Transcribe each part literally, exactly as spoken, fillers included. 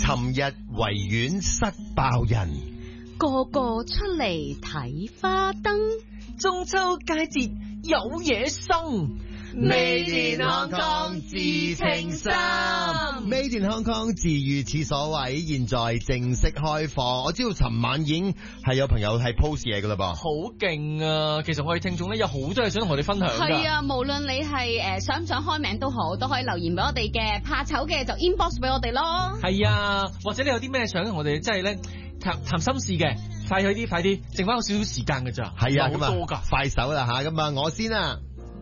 琴日維園塞爆人， 個個出嚟睇花燈， 中秋佳節有嘢生。 Made in Hong Kong 至情深 ，Made in Hong Kong 自如此所謂，現在正式開放。我知道尋晚已經係有朋友係 post 嘢噶啦噃， 好勁啊！其實我哋聽眾咧有好多嘢想同我哋分享㗎。 係啊，無論你係誒想唔想開名都好，都可以留言俾我哋嘅。怕醜嘅就 inbox 俾我哋咯。 係啊，或者你有啲咩想同我哋即係咧談談心事嘅，快去啲，快啲，剩翻有少少時間㗎咋。 係啊， 好多㗎， 快手啦吓，咁啊我先啊。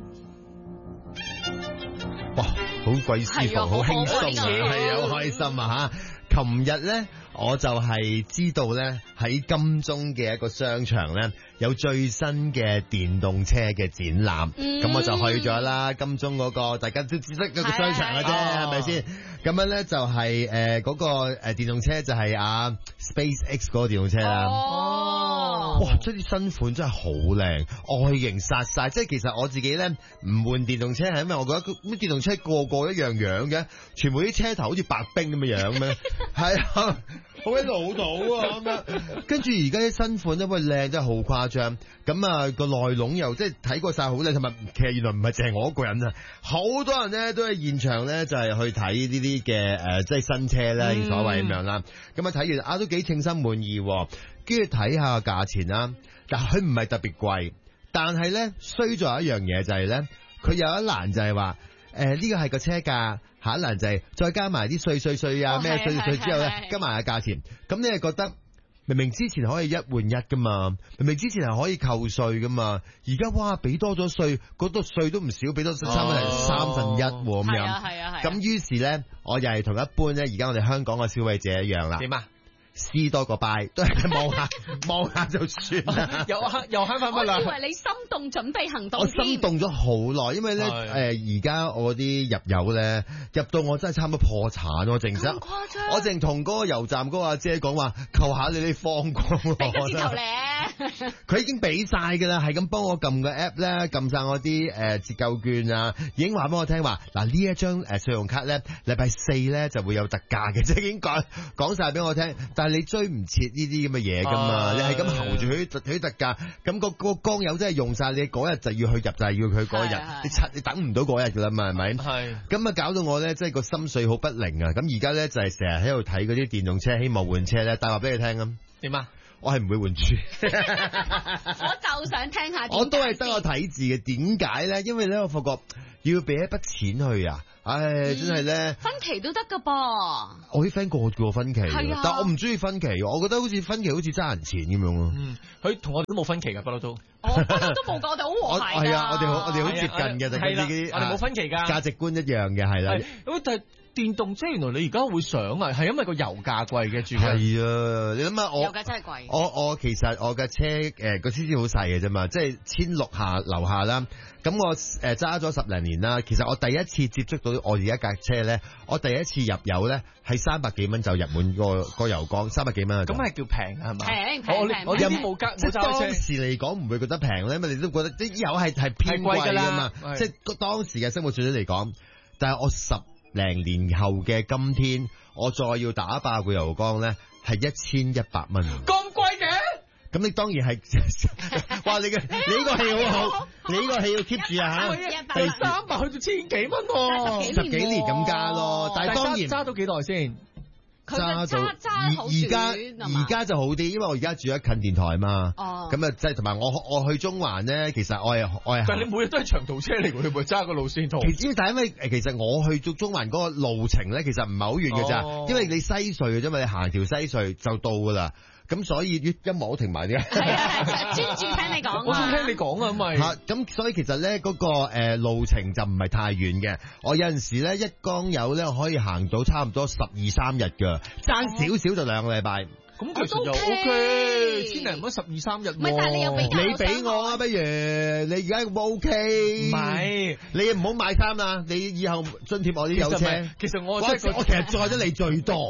哇，好鬼舒服，好輕鬆啊，係啊，好開心啊吓！琴日咧，我就係知道咧喺金鐘嘅一個商場咧有最新嘅電動車嘅展覽，咁、嗯、我就去咗啦。金鐘嗰、那個大家都知得嗰個商場嘅啫，係咪先？咁樣咧就係誒嗰個誒電動車就係啊 SpaceX 嗰個電動車啦。哦，哇！即係啲新款真係好靚，外形殺晒。即係其實我自己咧唔換電動車係因為我覺得啲電動車個個一樣樣嘅，全部啲車頭好似白冰咁嘅樣咩？係啊，好鬼老土啊咁樣。跟住而家啲新款咧，喂靚真係好誇張。咁啊個內籠又即係睇過晒好靚，同埋其實原來唔係淨係我一個人啊，好多人咧都係現場咧就係去睇呢啲嘅誒，即係新車咧，嗯、所謂咁樣啦。咁啊睇完啊都幾稱心滿意，跟住睇下價錢啦。但係佢唔係特別貴，但係咧衰咗一樣嘢就係咧，佢有一欄就係話誒呢個係個車價，下一欄就係再加埋啲稅稅稅啊咩稅稅之後咧，加埋個價錢。咁你係覺得明明之前可以一換一噶嘛，明明之前係可以扣稅噶嘛，而家哇俾多咗稅，嗰度稅都唔少，俾多差唔多三分一咁樣。 係啊係啊係。咁於是咧，我又係同一般咧，而家我哋香港嘅消費者一樣啦。 點啊？ 撕多個拜，都係望下望下就算啦。 又慳又慳翻乜啦？ 我以為你心動準備行動。 我心動咗好耐，因為咧誒而家我啲入油咧入到我真係差唔多破產，我淨係我淨同嗰個油站嗰個阿姐講話，扣下你啲方光咯。 俾個折頭咧。 佢已經俾晒㗎啦，係咁幫我撳個 app 咧，撳晒我啲誒折扣券啊，已經話俾我聽話嗱呢一張誒信用卡咧，禮拜四咧就會有特價嘅，即係已經講講曬俾我聽。但係你追唔切呢啲咁嘅嘢㗎嘛？啊、你係咁候住佢佢特價，咁、個個光友真係用晒，你嗰日就要去入，就係要佢嗰日，你你等唔到嗰日㗎啦嘛？係咪？係。咁啊搞到我咧，即係個心水好不寧啊！咁而家咧就係成日喺度睇嗰啲電動車，希望換車咧，但話俾你聽啊。點啊？我係唔會換住， 我就想聽下。 我都係得我睇字嘅，點解咧？因為咧，我發覺要俾一筆錢去啊！唉，嗯、真係咧， 分期都得噶噃。 我啲 friend 個個叫我分期， 係啊， 但我唔中意分期，我覺得好似分期好似爭人錢咁樣咯。 嗯，佢同我都冇分期噶，不嬲都。 我不嬲都冇，我哋好和諧㗎。 係啊，我哋好，我哋好接近嘅，就係啲我哋冇分期㗎， 價值觀一樣嘅，係啦。 咁但係電動車原來你而家會上啊，係因為個油價貴嘅主要。 係啊，你諗下我油價真係貴。 我我其實我嘅車誒個車子好細嘅啫嘛，即係千六下樓下啦。咁我誒揸咗十零年啦，其實我第一次接觸到我而家架車咧，我第一次入油咧係三百幾蚊就入滿個個油缸，三百幾蚊啊！ 咁係叫平係嘛？ 平平平。 我有冇加？ 即係當時嚟講唔會覺得平咧，因為你都覺得啲油係係偏貴㗎嘛。即係當時嘅生活水準嚟講，但係我十零年後嘅今天，我再要打爆個油缸咧，係一千一百蚊。 咁貴嘅？ 咁你當然係，哇！你嘅你呢個氣好好，你呢個氣要 keep 住啊嚇！ 第三百去到千幾蚊喎， 十幾年咁加咯。但係當然揸到幾耐先？ 揸到而而家而家就好啲，因為我而家住喺近電台嘛。哦。咁啊，即係同埋我我去中環咧，其實我係我係。 但係你每日都係長途車嚟㗎，你唔會揸個路線圖。 其實但係因為誒，其實我去中中環嗰個路程咧，其實唔係好遠嘅咋，哦、因為你西隧嘅啫嘛，你行條西隧就到㗎啦。咁所以音樂都停埋啲， 係啊，專注聽你講啊， 我想聽你講啊，咁咪嚇咁，所以其實咧嗰、那個、呃、路程就唔係太遠嘅。我有陣時咧一缸油咧可以行到差唔多十二三日㗎，爭少少就兩個禮拜。 咁、哦、其實又 O K，千零蚊十二三日。唔係， 但係你又俾你俾我啊，不如你而家咁 O K？唔係，你唔好買衫啦，你以後津貼我啲油車。 其實我我我其實載咗你最多。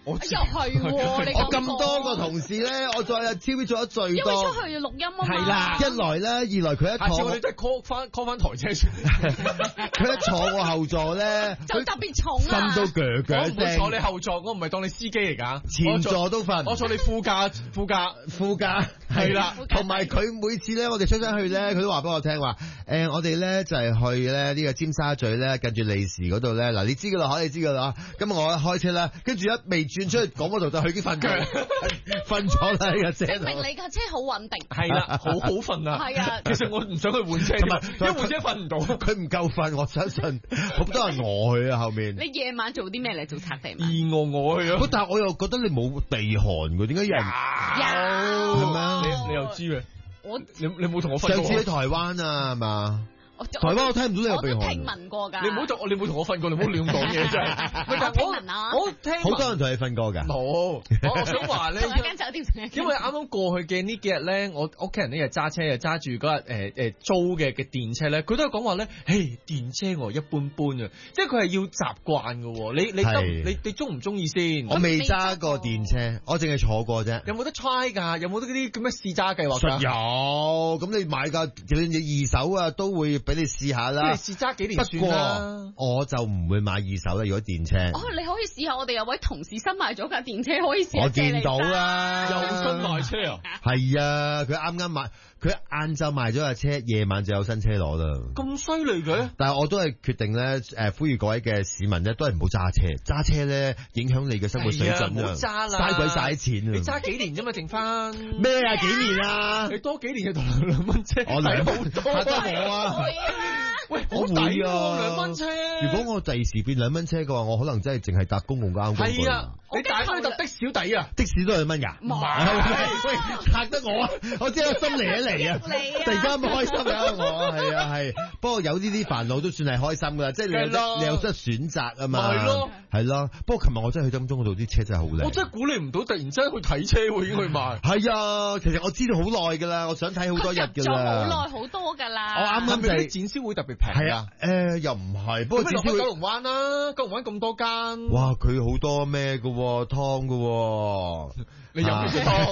我又係喎，你我咁多個同事咧，我再有 T V 做得最因為多。 出去要錄音啊嘛。 係啦一來咧，二來佢一下次坐我哋都係 call 翻 call 翻台車出嚟。 佢一坐我後座咧， 就特別重啊。 瞓到鋸我鋸唔會坐你聲， 後座，我唔係當你司機嚟㗎。 前座都瞓， 我坐你副駕副駕。 副駕係啦同埋佢每次咧，我哋出親去咧，佢都話俾我聽話，誒，我哋咧就係去咧呢個尖沙咀咧，近住利時嗰度咧，嗱，你知㗎啦，可以知㗎啦。咁我一開車啦，跟住一未轉出去廣播道就佢已經瞓咗，瞓咗啦喺架車度。 證明你架車好穩定。 係啦，好好瞓啊！ 係啊其實我唔想去換車， 同埋一換車瞓唔到。 佢唔夠瞓，我相信好多人餓佢啊後面。 你夜晚做啲咩嚟做測地嘛？ 意我我去啊！ 但係我又覺得你冇鼻鼾㗎，點解有人？ 有係咩你你又知嘅？ 我你你冇同我瞓過上次喺台灣啊，係嘛？ 我台灣我聽唔到你有鼻我都聽鼾。 聞過㗎。 你唔好同我，你唔好同我瞓過，你唔好亂講嘢真係。喂但係聽聞啊我我聽聞好多人同你瞓過㗎。 冇，我我想話咧， 同一間酒店同一間因為啱啱過去嘅呢幾日咧，我屋企人呢日揸車又揸住嗰日誒誒租嘅嘅電車咧，佢都係講話咧，嘿電車我一般般啊，即係佢係要習慣嘅喎。你你係得你你中唔中意先？ 我未揸過電車，我淨係坐過啫。 有冇得 try 㗎？有冇得嗰啲咁嘅試揸計劃實㗎？ 有，咁你買架就算你二手啊，都會俾你試下啦。 即係試揸幾年不算啦。 過我就唔會買二手啦，如果電車。 哦，你可以試下，我哋有位同事新買咗架電車，可以試下我借你見到揸啦， 有新買車啊！ 係啊，佢啱啱買，佢晏晝賣咗架車，夜晚就有新車攞啦。 咁犀利嘅？ 但係我都係決定咧，誒，呼籲各位嘅市民咧，都係唔好揸車，揸車咧影響你嘅生活水準唔好啊， 揸啦， 嘥鬼晒啲錢啊！ 你揸幾年啫嘛，剩翻咩啊？幾年啊？ 你多幾年就同兩蚊車， 我兩好蚊多嚇得我啊！ 會啊！ 喂，好我抵喎， 會啊兩蚊車。 如果我第時變兩蚊車嘅話，我可能真係淨係搭公共交通工具。 係啊，你大翻搭的小抵啊！ 的士都係兩蚊㗎。 唔係，喂，嚇得我啊！我知我心嚟一嚟啊！ 你啊突然間咁開心啊！我係啊係，不過有呢啲煩惱都算係開心㗎啦，即係你有係咯得你有得選擇啊嘛。 咪係咯， 係咯。不過琴日我真係去金鐘嗰度啲車真係好靚。 我真係估你唔到，突然之間去睇車喎，已經去買。 係啊，其實我知道好耐㗎啦，我想睇好多日㗎咗好啦。 耐好多㗎啦。 我啱啱就係係咪啲展銷會特別平？ 係啊，誒又唔係，不過咁至少你落去九龍灣啦，九龍灣咁多間。 哇，佢好多咩㗎喎，湯㗎喎。 你飲呢隻湯？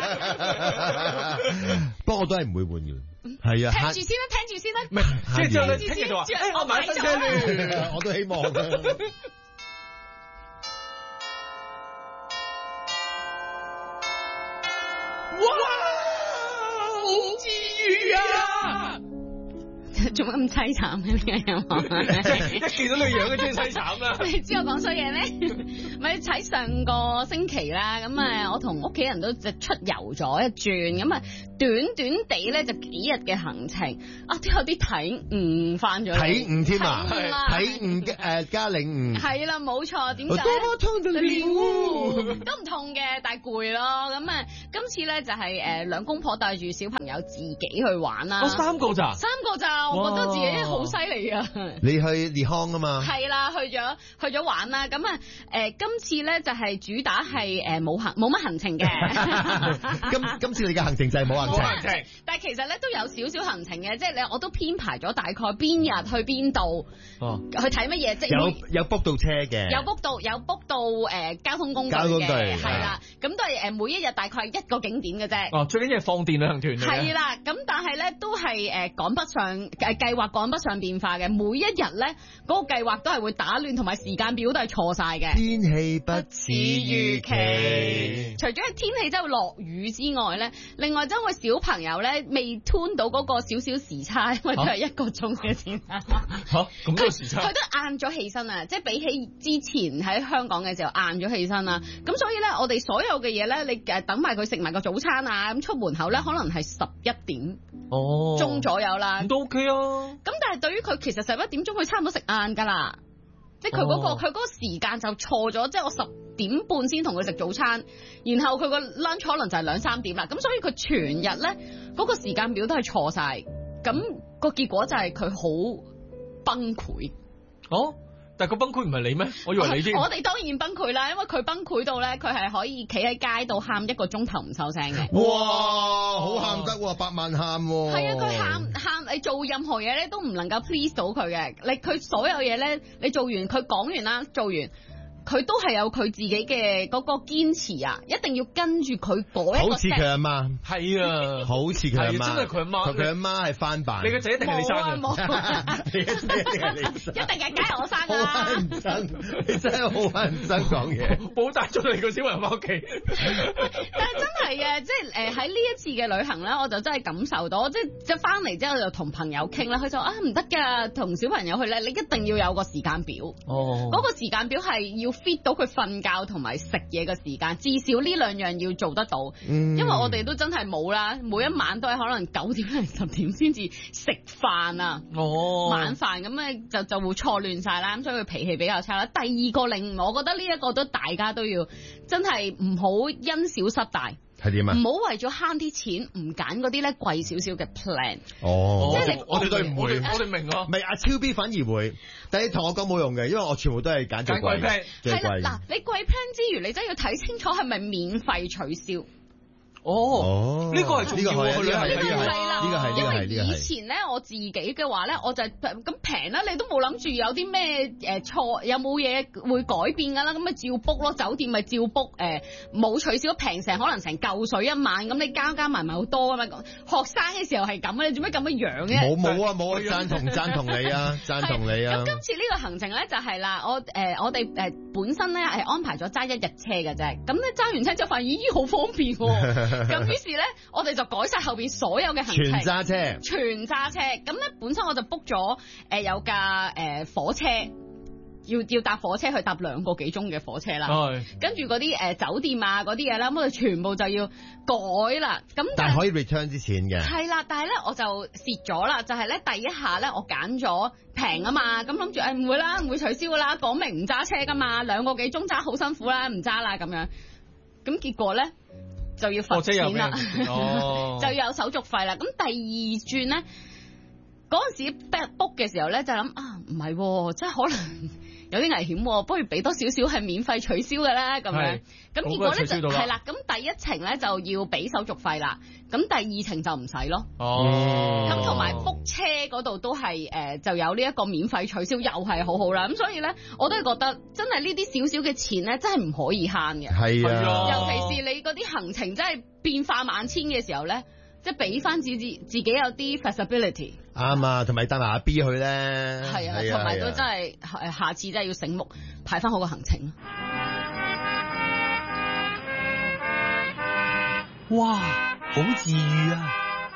不過我都係唔會換嘅，係啊， 聽住先啦，聽住先啦。 唔係，即係之後咧， 聽住聽日就話， 先誒，我買新車咧。 我都希望嘅。 哇！好治愈啊！ 做乜咁凄慘嘅呢個人話？ 一見到你樣嘅真係凄慘啦！ 你知我講衰嘢咩？咪喺上個星期啦，咁啊，我同屋企人都就出遊咗一轉，咁啊，短短地咧就幾日嘅行程，啊，都有啲體悟翻咗嚟。 體悟添啊， 體悟啦體悟嘅誒加領悟。 係啦，冇錯，點解？ 多痛的領悟。 都唔痛嘅，但係攰咯。咁啊，今次咧就係誒兩公婆帶住小朋友自己去玩啦。 我三個咋？ 三個咋？我覺得自己好犀利啊！ 你去烈康啊嘛？ 係啦，去咗去咗玩啦。咁啊誒，今次咧就係主打係誒冇行冇乜行程嘅。 今今次你嘅行程就係冇行程。 冇行程。 但係其實咧都有少少行程嘅，即係你我都編排咗大概邊日去邊度， 哦， 去睇乜嘢，即係有有 book 到車嘅。 有 book 到有 book 到誒交通工具交通工具嘅，係係啦，咁都係誒每一日大概一個景點嘅啫。 哦，最緊要係放電旅行團嚟嘅。 係啦，咁但係咧都係誒趕不上誒計劃趕不上變化嘅，每一日咧嗰個計劃都係會打亂，同埋時間表都係錯晒嘅。 天氣不似預期。 除咗係天氣真係會落雨之外咧，另外真係小朋友咧未 tune 到嗰個少少時差，因為都係一個鐘嘅時差。 嚇，咁多時差。 佢都晏咗起身啊！即係比起之前喺香港嘅時候晏咗起身啦。咁所以咧，我哋所有嘅嘢咧，你誒等埋佢食埋個早餐啊，咁出門口咧，可能係十一點哦， 鐘左右啦。 咁都 OK 啊。 咁但係對於佢其實十一點鐘佢差唔多食晏㗎啦，即係佢嗰個哦佢嗰個時間就錯咗，即係我十點半先同佢食早餐，然後佢個 lunch 可能就係兩三點啦，咁所以佢全日咧嗰個時間表都係錯晒，咁個結果就係佢好崩潰。 哦，但係個崩潰唔係你咩？我以為你添。 我哋當然崩潰啦，因為佢崩潰到咧，佢係可以企喺街度喊一個鐘頭唔收聲嘅。 哇，好喊得喎，百萬喊喎。 係啊，佢喊喊，你做任何嘢咧都唔能夠 please 到佢嘅。你佢所有嘢咧，你做完佢講完啦，做完佢都係有佢自己嘅嗰個堅持啊，一定要跟住佢嗰一個 step。 好似佢阿媽， 係啊， 好似佢阿媽， 係啊真係佢阿媽同佢阿媽係翻版。 你個仔一定係你生嘅， 冇啊冇你個仔一定係你生， 一定係梗係我生㗎好啦。 乞人憎，你真係好乞人憎講嘢。 冇帶咗你個小朋友翻屋企。 但係真係嘅，即係誒喺呢一次嘅旅行咧，我就真係感受到，即係即係翻嚟之後就同朋友傾啦，佢就啊唔得㗎，同小朋友去咧，你一定要有個時間表。 哦， 嗰個時間表係要 fit 到佢瞓覺同埋食嘢嘅時間，至少呢兩樣要做得到。 嗯因為我哋都真係冇啦，每一晚都係可能九點零十點先至食飯啊， 哦， 晚飯咁咧就就會錯亂晒啦，咁所以佢脾氣比較差啦。第二個令我覺得呢一個都大家都要真係唔好因小失大。 係點啊？ 唔好為咗慳啲錢，唔揀嗰啲咧貴少少嘅 plan。 哦， 即係你我哋對唔會， 我哋我哋明啊唔。係阿超 B 反而會，但係你同我講冇用嘅，因為我全部都係揀最揀貴貴 plan 最係啦， 貴。 嗱，你貴 plan 之餘，你真係要睇清楚係咪免費取消。 哦，呢個係重要喎，去旅行呢個係係啦， 呢個係呢因為個係呢個係以前咧我自己嘅話咧，我就係咁平啦，你都冇諗住有啲咩誒錯，有冇嘢會改變㗎啦，咁咪照 book 咯，酒店咪照 book 誒，冇取消，平成可能成嚿水一晚，咁你加加埋埋好多啊嘛，學生嘅時候係咁啊，你做咩咁樣樣嘅？ 冇冇啊冇啊，贊同贊同你啊，贊同你啊咁。今次呢個行程咧就係啦，我誒、呃、我哋誒本身咧係安排咗揸一日車嘅啫，咁咧揸完車之後發現咦好方便喎，咁於是咧我哋就改晒後邊所有嘅行程， 全揸車， 全揸車，咁咧本身我就 book 咗誒有架誒、呃、火車。要要搭火車去搭兩個幾鐘嘅火車啦， 係跟住嗰啲誒酒店啊嗰啲嘢啦，咁我哋全部就要改啦。咁但係可以 return 之錢嘅。 係啦，但係咧我就蝕咗啦，就係、是、咧第一下咧我揀咗平啊嘛，咁諗住誒唔會啦，唔會取消噶啦，講明唔揸車噶嘛，兩個幾鐘揸好辛苦啦，唔揸啦咁樣。咁結果咧就要罰錢啦， 哦、 就要有手續費啦。咁第二轉咧嗰陣時 book 嘅時候咧就諗啊唔係，即係可能。有啲危險，不如俾多少少係免費取消嘅啦，咁樣。咁結果咧就係啦，咁第一程咧就要俾手續費啦，咁第二程就唔使咯。 哦。 咁同埋 book 車嗰度都係誒、呃、就有呢一個免費取消，又係好好啦。咁所以咧，我都係覺得真係呢啲少少嘅錢咧，真係唔可以慳嘅。 係啊。 尤其是你嗰啲行程真係變化萬千嘅時候咧。即係俾翻自自自己有啲 flexibility， 啱啊，同埋帶埋阿 B 去咧， 係啊，同埋都真係誒，下次真係要醒目排翻好個行程。 哇，好治愈啊！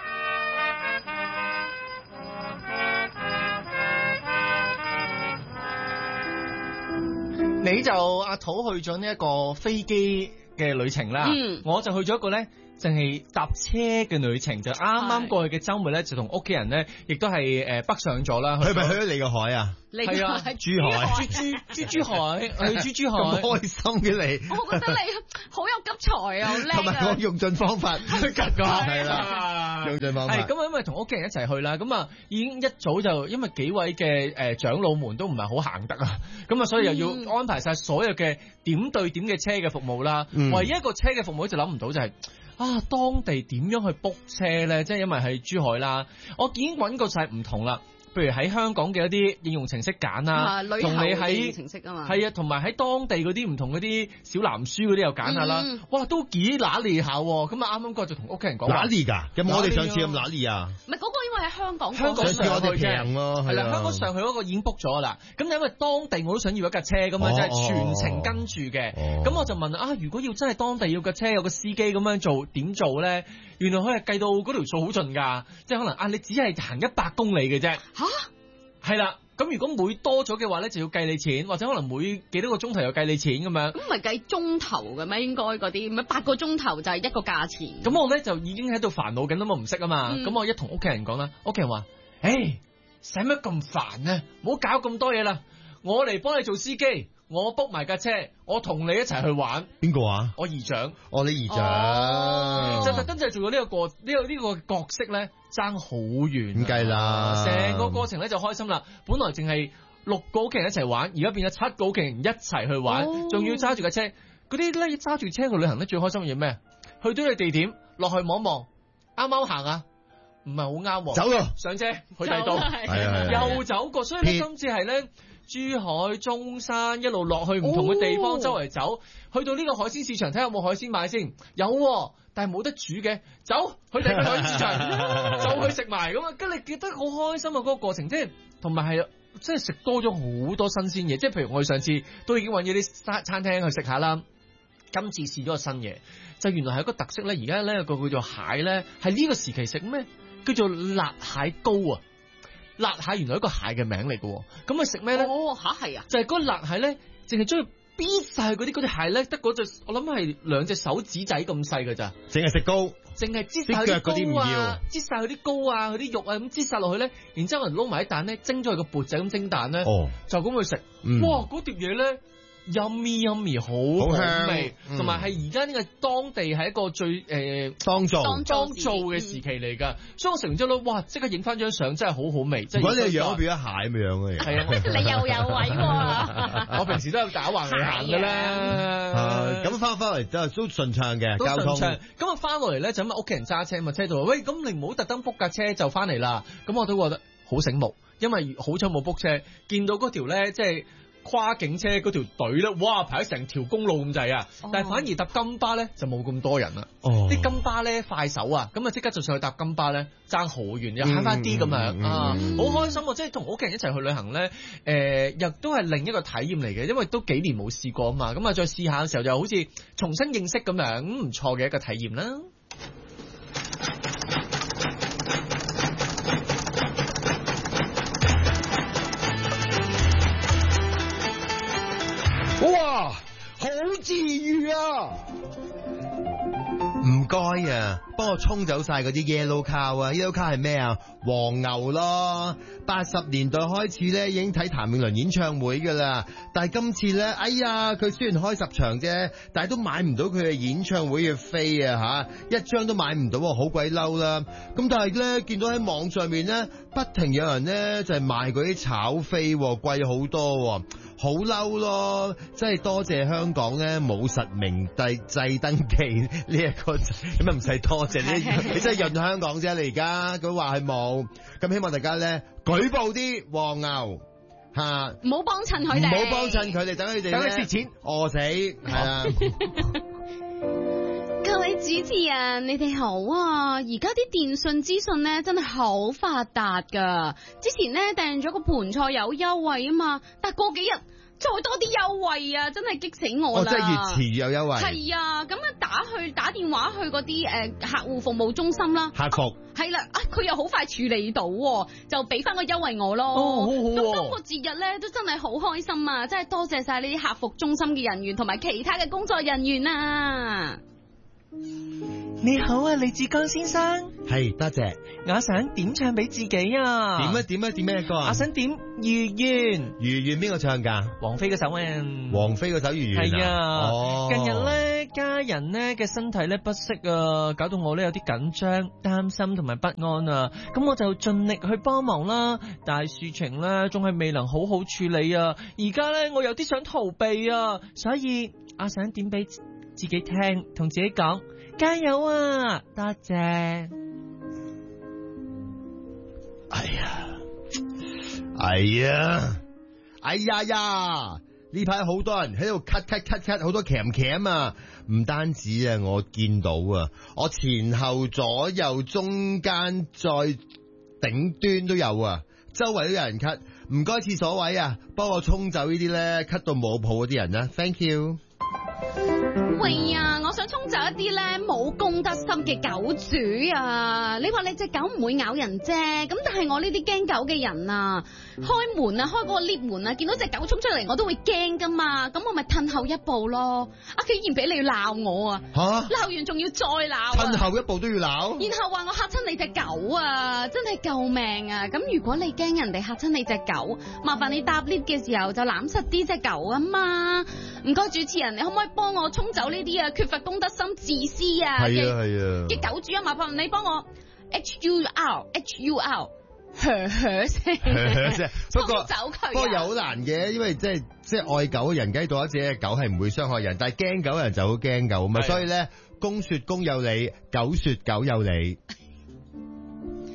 你就阿土去咗呢一個飛機嘅旅程啦， 嗯、 我就去咗一個咧。淨係搭車嘅旅程，就啱啱過去嘅週末咧，就同屋企人咧，亦都係誒北上咗啦。 佢咪去咗你個海啊？ 係啊， 珠海， 珠珠珠珠海，去珠珠海， 咁開心嘅你。 我覺得你好有急才啊，好叻啊！ 同埋我用盡方法去吉個係啦，用盡方法。 係咁啊，因為同屋企人一齊去啦，咁啊已經一早就因為幾位嘅誒長老們都唔係好行得啊，咁啊所以又要安排晒所有嘅點對點嘅車嘅服務啦。 嗯、 唯一一個車嘅服務就諗唔到就係、是。啊，當地點樣去 book 車咧？即係因為係珠海啦，我已經揾過晒唔同啦。譬如喺香港嘅一啲應用程式揀啊，同你喺程式啊嘛， 係啊，同埋喺當地嗰啲唔同嗰啲小藍書嗰啲又揀下啦。嗯、哇，都幾揦脷下喎！咁啊，啱啱嗰日就同屋企人講揦脷㗎，有冇我哋上次咁揦脷啊？ 唔係嗰個，因為喺香港， 香港上去嘅平咯， 係啦，香港上去嗰個已經 book 咗啦。咁因為當地我都想要一架車咁樣，就係、是、全程跟住嘅。咁、哦、我就問啊，如果要真係當地要架車，有個司機咁樣做，點做咧？原來可以計到嗰條數好盡㗎，即係可能啊，你只係行一百公里嘅啫。嚇！係啦，咁如果每多咗嘅話咧，就要計你錢，或者可能每幾多個鐘頭又計你錢咁樣。咁唔係計鐘頭嘅咩？應該嗰啲咩八個鐘頭就係一個價錢。 咁我咧就已經喺度煩惱緊啦，我唔識啊嘛。咁、嗯、我一同屋企人講啦，屋企人話：，誒，使乜咁煩啊？唔好搞咁多嘢啦，我嚟幫你做司機。我 book 埋架車，我同你一齊去玩。邊個啊？我姨丈。 哦，你姨丈。 哦、就特登就做咗呢個過呢、呢個呢、呢個角色咧，爭好遠。 點計啦？ 成個過程咧就開心啦。本來淨係六個屋企人一齊玩，而家變咗七個屋企人一齊去玩，仲、哦、要揸住架車。嗰啲咧揸住車去旅行咧最開心嘅嘢咩？去到你地點落去望一望，啱啱行啊？唔係好啱喎。 走咯， 上車去第度， 係啊， 又走過。所以咧今次係咧。 珠海、中山一路落去唔同嘅地方、 哦、 周圍走，去到呢個海鮮市場睇下有冇海鮮買先，有、喎，但係冇得煮嘅，走去第二個海鮮市場就去食埋咁啊，跟住你覺得好開心啊！嗰、嗰個過程即係同埋係即係食多咗好多新鮮嘢，即係譬如我哋上次都已經揾咗啲餐餐廳去食下啦，今次試咗個新嘢，就原來係一個特色咧。而家咧有個叫做蟹咧，係呢個時期食咩？叫做辣蟹膏啊！辣蟹原來係一個蟹嘅名嚟嘅，咁啊食咩咧？ 哦，吓係啊！ 就係嗰個辣蟹咧，淨係將佢搣晒嗰啲嗰隻蟹咧，得嗰隻我諗係兩隻手指仔咁細㗎咋， 淨係食膏， 淨係擠晒佢啲膏啊，擠晒佢啲膏啊，佢啲肉啊，咁擠晒落去咧，然之後人撈埋啲蛋咧，蒸咗佢個缽仔咁蒸蛋咧， 哦， 就咁去食， 嗯、 哇！嗰碟嘢咧。yummy yummy 好好味，同埋係而家呢個當地係一個最誒、呃、 當造當造嘅時期嚟㗎，嗯、所以我食完之後咧，哇！即刻影翻張相，真係好好味。 如果你個樣變咗蟹咁樣嘅， 係啊， 你又有位喎。 我平時都有打橫嚟行㗎啦。 咁翻返嚟都都順暢嘅交通。 咁啊翻落嚟咧就咁啊屋企人揸車嘛，車度話喂，咁你唔好特登 book 架車就翻嚟啦。咁我都覺得好醒目，因為好彩冇 book 車，見到嗰條咧即係。跨境車嗰條隊咧，哇排咗成條公路咁滯啊！哦、但係反而搭金巴咧就冇咁多人啦。哦，啲金巴咧快手啊，咁啊即刻就上去搭金巴咧，爭好遠又慳翻啲咁樣、嗯、啊，好、嗯、開心啊！即係同屋企人一齊去旅行咧，誒、呃，亦都係另一個體驗嚟嘅，因為都幾年冇試過啊嘛，咁啊再試下嘅時候就好似重新認識咁樣，唔錯嘅一個體驗啦。 哇，好治愈啊！唔該啊，幫我沖走晒嗰啲 yellow cow 啊 ！yellow cow 係咩啊？黃牛咯。八十年代開始咧，已經睇譚詠麟演唱會噶啦。但係今次咧，哎呀，佢雖然開十場啫，但係都買唔到佢嘅演唱會嘅飛啊吓，一張都買唔到，好鬼嬲啦。咁但係咧，見到喺網上面咧，不停有人咧就係賣嗰啲炒飛，貴好多。好嬲咯！真係多謝香港咧冇實名制制登記呢一個，咁啊唔使多謝你，你真係潤香港啫！你而家佢話係冇，咁希望大家咧舉報啲黃牛吓， 唔好幫襯佢哋， 唔好幫襯佢哋，等佢哋等佢蝕錢餓死，係啊！ 各位主持人，你哋好啊！而家啲電信資訊咧真係好發達噶，之前咧訂咗個盤菜有優惠啊嘛，但係過幾日再多啲優惠啊，真係激死我啦！ 哦，即係越遲越有優惠。 係啊，咁樣打去打電話去嗰啲誒客戶服務中心啦， 客服係啦，啊佢又好快處理到，就俾翻個優惠我咯。 哦，好好。 咁今個節日咧都真係好開心啊！真係多謝晒呢啲客服中心嘅人員同埋其他嘅工作人員啊！ 你好啊，李志剛先生。 係，多謝。 我想點唱俾自己啊。點啊點啊點咩歌啊？ 我想點《如願》。 如願邊個唱噶？ 王菲嗰首啊。 王菲嗰首《如願》 係啊。 哦。 近日咧，家人咧嘅身體咧不適啊，搞到我咧有啲緊張、擔心同埋不安啊。咁我就盡力去幫忙啦，但係事情咧仲係未能好好處理啊。而家咧我有啲想逃避啊，所以我想點俾自己聽，同自己講加油啊！多謝。 哎呀，哎呀，哎呀呀！呢排好多人喺度咳咳咳咳，好多鉗鉗啊！唔單止啊，我見到啊，我前後左右中間再頂端都有啊，周圍都有人咳。唔該廁所位啊，幫我沖走呢啲咧咳到冇譜嗰啲人啊 Thank you。 喂啊！我想沖走一啲咧冇公德心嘅狗主啊！你話你隻狗唔會咬人啫，咁但係我呢啲驚狗嘅人啊，開門啊，開嗰個 lift 門啊，見到隻狗衝出嚟，我都會驚噶嘛，咁我咪褪後一步咯。啊，竟然俾你鬧我啊！吓，鬧完仲要再鬧， 褪後一步都要鬧， 然後話我嚇親你隻狗啊！真係救命啊！咁如果你驚人哋嚇親你隻狗，麻煩你搭 lift 嘅時候就攬實啲隻狗啊嘛！唔該，主持人，你可唔可以幫我沖走呢啲啊缺乏公德心、自私啊係啊係啊嘅狗主啊？麻煩你幫我 H U R H U R 呵呵聲， 不過走佢。 不過又好難嘅，因為即係即係愛狗嘅人，梗係當一隻狗係唔會傷害人，但係驚狗嘅人就好驚狗啊嘛，所以咧公說公有理，狗說狗有理。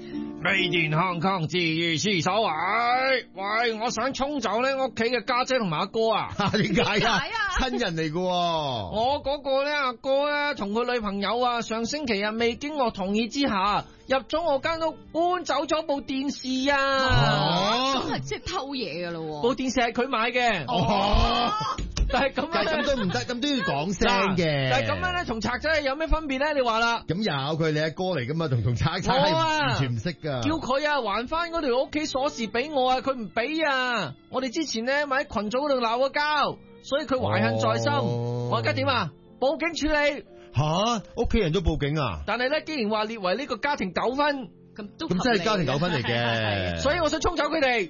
飛電康康自如是所為。喂，我想沖走咧屋企嘅家姐同埋阿哥啊。 點解啊？ 點解啊親人嚟㗎喎。 我嗰個咧阿哥咧同佢女朋友啊，上星期啊未經我同意之下，入咗我間屋搬走咗部電視啊。 哦咁係即係偷嘢㗎咯喎。 部電視係佢買嘅。 哦。 但係咁但係樣咁都唔得，咁都要講聲嘅。 但係咁樣咧，同賊仔有咩分別咧？你話啦。 咁有佢你阿哥嚟噶嘛，同同賊仔係我啊完全唔識噶。 叫佢啊還翻嗰條屋企鎖匙俾我啊，佢唔俾啊！我哋之前咧咪喺群組嗰度鬧過交，所以佢懷恨在心。 哦我而家點啊？報警處理。 吓，屋企人都報警啊？ 但係咧，既然話列為呢個家庭糾紛， 咁都咁真係家庭糾紛嚟係係係嘅。 所以我想沖走佢哋。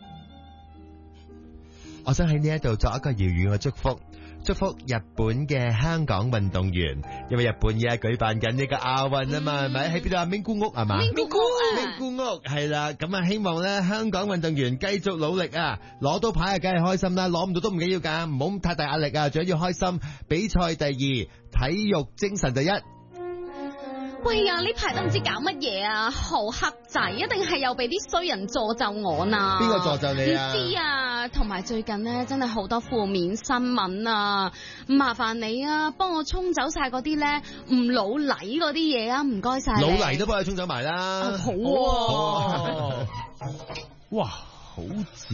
我想喺呢一度作一個遙遠嘅祝福，祝福日本嘅香港運動員，因為日本而家舉辦緊呢個亞運啊嘛，係咪喺邊度啊？名古屋係嘛？ 名古屋啊名古屋係啦，咁啊希望咧香港運動員繼續努力啊，攞到牌啊梗係開心啦，攞唔到都唔緊要噶，唔好太大壓力啊，最緊要開心。比賽第二，體育精神第一。 喂呀，呢排都唔知搞乜嘢啊，好黑仔，一定係又俾啲衰人詛咒我啊！ 邊個詛咒你啊？ 唔知啊，同埋最近咧真係好多負面新聞啊，麻煩你啊，幫我沖走晒嗰啲咧唔老禮嗰啲嘢啊，唔該晒。 老泥都幫你沖走埋啦。 啊好喎。 好啊。哇，好